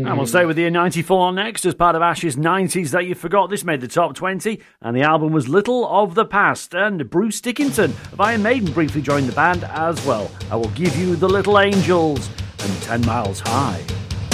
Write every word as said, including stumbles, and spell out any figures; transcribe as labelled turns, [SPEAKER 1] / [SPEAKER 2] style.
[SPEAKER 1] And we'll stay with the ninety-four next as part of Ash's nineties That You Forgot. This made the top twenty, and the album was Little of the Past. And Bruce Dickinson of Iron Maiden briefly joined the band as well. I Will Give You the Little Angels and ten miles High.